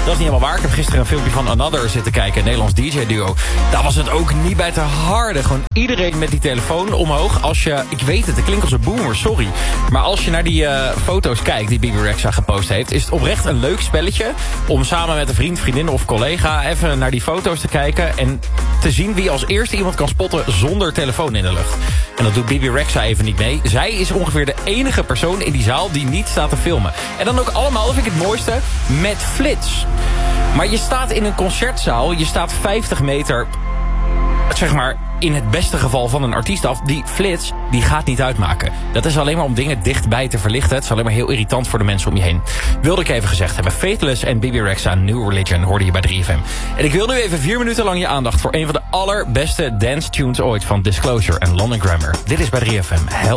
Dat is niet helemaal waar. Ik heb gisteren een filmpje van Another zitten kijken. Een Nederlands DJ-duo. Daar was het ook niet bij te harde. Gewoon iedereen met die telefoon omhoog. Als je, ik weet het klinkt als een boomer, sorry. Maar als je naar die foto's kijkt die Bebe Rexha gepost heeft... is het oprecht een leuk spelletje om samen met een vriend, vriendin of collega... even naar die foto's te kijken en te zien wie als eerste iemand kan spotten zonder telefoon in de lucht. En dat doet Bebe Rexha even niet mee. Zij is ongeveer de enige persoon in die zaal die niet staat te filmen. En dan ook allemaal, dat vind ik het mooiste, met flits. Maar je staat in een concertzaal, je staat 50 meter... zeg maar, in het beste geval van een artiest af... die flits, die gaat niet uitmaken. Dat is alleen maar om dingen dichtbij te verlichten. Het is alleen maar heel irritant voor de mensen om je heen. Wilde ik even gezegd hebben. Faithless en Bebe Rexha, New Religion, hoorde je bij 3FM. En ik wil nu even 4 minuten lang je aandacht... voor een van de allerbeste dance tunes ooit... van Disclosure en London Grammar. Dit is bij 3FM. Help.